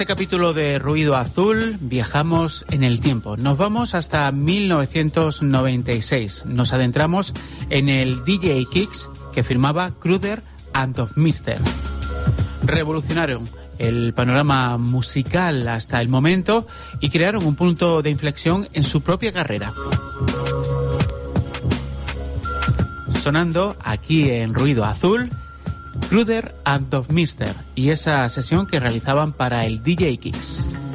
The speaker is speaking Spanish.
capítulo de Ruido Azul viajamos en el tiempo. Nos vamos hasta 1996. Nos adentramos en el DJ Kicks que firmaba Kruder and of Mister. Revolucionaron el panorama musical hasta el momento y crearon un punto de inflexión en su propia carrera. Sonando aquí en Ruido Azul, Kruder and of Mister y esa sesión que realizaban para el DJ Kicks.